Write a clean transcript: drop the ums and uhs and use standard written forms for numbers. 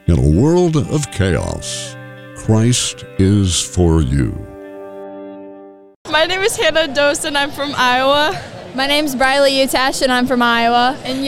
In a world of chaos, Christ is for you. My name is Hannah Dose and I'm from Iowa. My name's Briley Utash and I'm from Iowa. And